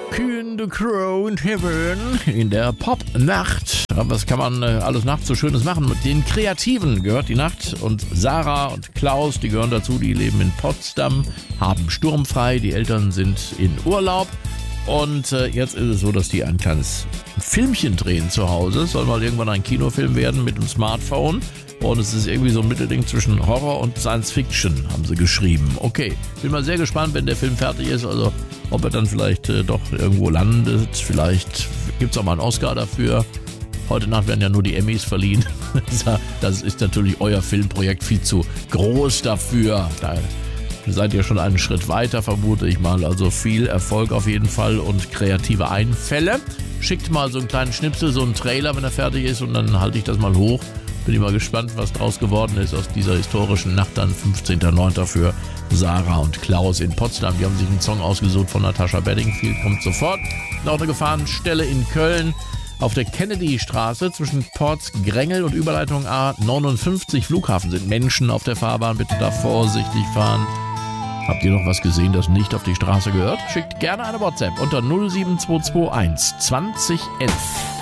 Kühn the Crow in Heaven in der Pop-Nacht. Was kann man alles nachts so Schönes machen? Mit den Kreativen gehört die Nacht und Sarah und Klaus, die gehören dazu, die leben in Potsdam, haben sturmfrei, die Eltern sind in Urlaub und jetzt ist es so, dass die ein kleines Filmchen drehen zu Hause. Es soll mal irgendwann ein Kinofilm werden mit dem Smartphone. Und es ist irgendwie so ein Mittelding zwischen Horror und Science Fiction, haben sie geschrieben. Okay, bin mal sehr gespannt, wenn der Film fertig ist, also ob er dann vielleicht doch irgendwo landet. Vielleicht gibt es auch mal einen Oscar dafür. Heute Nacht werden ja nur die Emmys verliehen. Das ist natürlich euer Filmprojekt viel zu groß dafür. Da seid ihr schon einen Schritt weiter, vermute ich mal. Also viel Erfolg auf jeden Fall und kreative Einfälle. Schickt mal so einen kleinen Schnipsel, so einen Trailer, wenn er fertig ist, und dann halte ich das mal hoch. Bin ich mal gespannt, was draus geworden ist aus dieser historischen Nacht, dann 15.09. für Sarah und Klaus in Potsdam. Die haben sich einen Song ausgesucht von Natascha Bedingfield, kommt sofort. Noch eine Gefahrenstelle in Köln auf der Kennedy-Straße zwischen Porz-Grengel und Überleitung A59 Flughafen sind Menschen auf der Fahrbahn. Bitte da vorsichtig fahren. Habt ihr noch was gesehen, das nicht auf die Straße gehört? Schickt gerne eine WhatsApp unter 07221 2011.